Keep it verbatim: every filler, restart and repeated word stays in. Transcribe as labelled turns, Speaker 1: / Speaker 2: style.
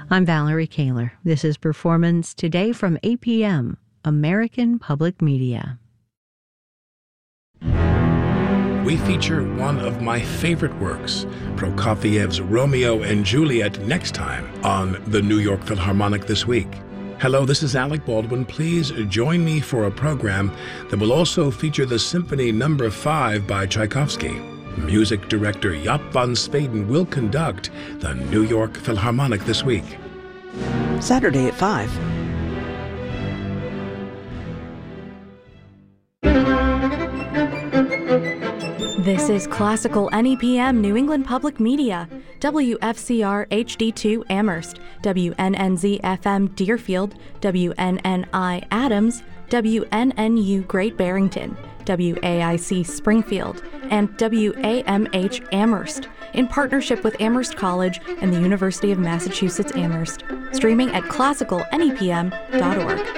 Speaker 1: I'm Valerie Kaler. This is Performance Today from A P M, American Public Media.
Speaker 2: We feature one of my favorite works, Prokofiev's Romeo and Juliet, next time on the New York Philharmonic This Week. Hello, this is Alec Baldwin. Please join me for a program that will also feature the Symphony Number five by Tchaikovsky. Music director Jaap van Zweden will conduct the New York Philharmonic This Week.
Speaker 3: Saturday at five.
Speaker 4: This is Classical N E P M New England Public Media, W F C R H D two Amherst, W N N Z F M Deerfield, W N N I Adams, W N N U Great Barrington, W A I C Springfield, and W A M H Amherst, in partnership with Amherst College and the University of Massachusetts Amherst. Streaming at classical N E P M dot org.